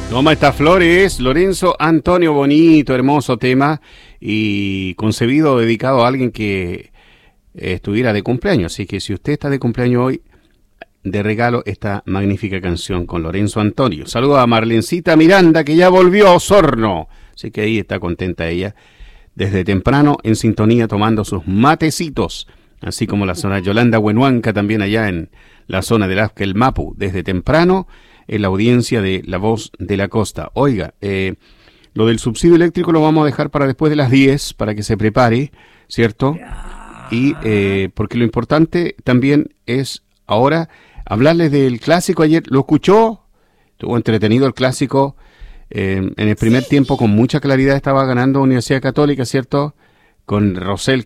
Toma estas flores, Lorenzo Antonio, bonito, hermoso tema y concebido, dedicado a alguien que estuviera de cumpleaños. Así que si usted está de cumpleaños hoy, de regalo esta magnífica canción con Lorenzo Antonio. Saludo a Marlencita Miranda, que ya volvió a Osorno. Así que ahí está contenta ella, desde temprano en sintonía tomando sus matecitos, así como la zona Yolanda Huenuanca, también allá en la zona del Azca, el Mapu, desde temprano en la audiencia de La Voz de la Costa. Oiga, lo del subsidio eléctrico lo vamos a dejar para después de las 10, para que se prepare, ¿cierto? Y porque lo importante también es ahora hablarles del clásico. Ayer lo escuchó, estuvo entretenido el clásico. En el primer tiempo con mucha claridad estaba ganando Universidad Católica, ¿cierto? Con Rosell